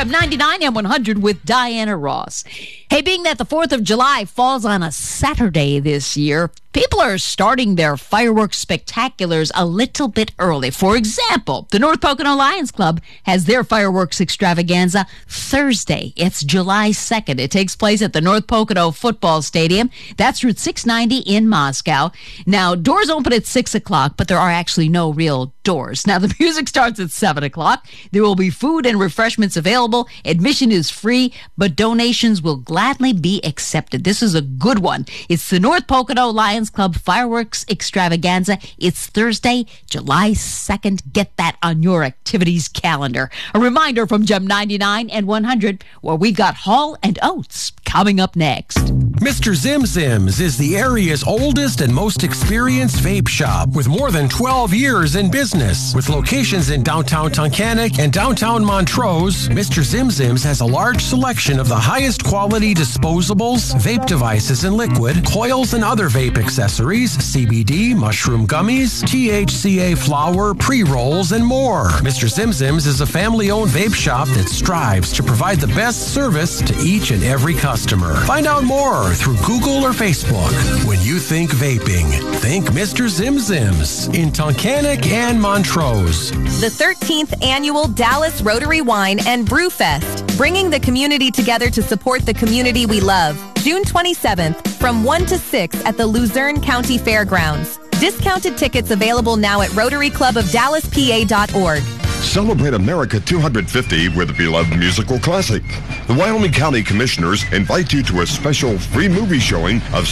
Gem 99 and 100 with Diana Ross. Hey, being that the 4th of July falls on a Saturday this year, people are starting their fireworks spectaculars a little bit early. For example, the North Pocono Lions Club has their fireworks extravaganza Thursday. It's July 2nd. It takes place at the North Pocono Football Stadium. That's Route 690 in Moscow. Now, doors open at 6 o'clock, but there are actually no real doors. Now, the music starts at 7 o'clock. There will be food and refreshments available. Admission is free, but donations will gladly be accepted. This is a good one. It's the North Pocono Lions Club Fireworks Extravaganza. It's Thursday, July 2nd. Get that on your activities calendar. A reminder from Gem 99 and 100, where we got Hall & Oates coming up next. Mr. Zim Zim's is the area's oldest and most experienced vape shop with more than 12 years in business. With locations in downtown Tunkhannock and downtown Montrose, Mr. Zim Zim's has a large selection of the highest quality disposables, vape devices and liquid, coils and other vape accessories, CBD, mushroom gummies, THCA flower, pre-rolls, and more. Mr. Zim Zim's is a family-owned vape shop that strives to provide the best service to each and every customer. Find out more through Google or Facebook. When you think vaping, think Mr. Zim Zim's in Tunkhannock and Montrose. The 13th Annual Dallas Rotary Wine and Brew Fest, bringing the community together to support the community we love. June 27th from 1 to 6 at the Luzerne County Fairgrounds. Discounted tickets available now at RotaryClubOfDallasPA.org. Celebrate America 250 with a beloved musical classic. The Wyoming County Commissioners invite you to a special free movie showing of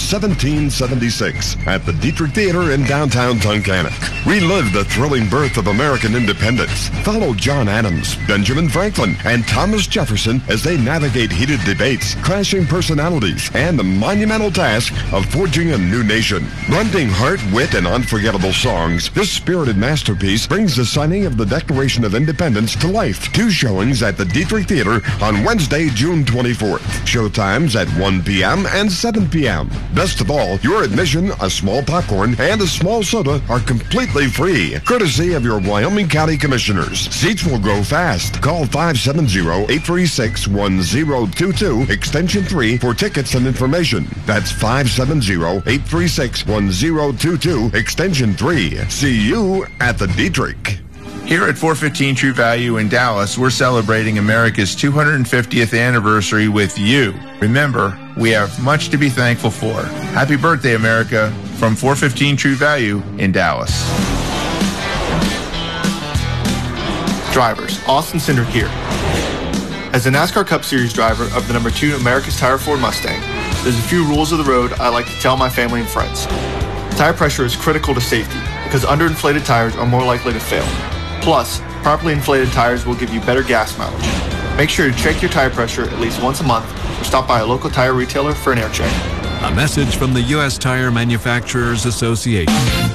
1776 at the Dietrich Theater in downtown Tunkhannock. Relive the thrilling birth of American independence. Follow John Adams, Benjamin Franklin, and Thomas Jefferson as they navigate heated debates, clashing personalities, and the monumental task of forging a new nation. Blending heart, wit, and unforgettable songs, this spirited masterpiece brings the signing of the Declaration of Independence to life. 2 showings at the Dietrich Theater on Wednesday, June 24th. Showtimes at 1 p.m. and 7 p.m. Best of all, your admission, a small popcorn, and a small soda are completely free, courtesy of your Wyoming County Commissioners. Seats will go fast. Call 570-836-1022, extension 3 for tickets and information. That's 570-836-1022, extension 3. See you at the Dietrich. Here at 415 True Value in Dallas, we're celebrating America's 250th anniversary with you. Remember, we have much to be thankful for. Happy birthday, America, from 415 True Value in Dallas. Drivers, Austin Cindric here. As a NASCAR Cup Series driver of the number 2 America's Tire Ford Mustang, there's a few rules of the road I like to tell my family and friends. Tire pressure is critical to safety because underinflated tires are more likely to fail. Plus, properly inflated tires will give you better gas mileage. Make sure to check your tire pressure at least once a month or stop by a local tire retailer for an air check. A message from the U.S. Tire Manufacturers Association.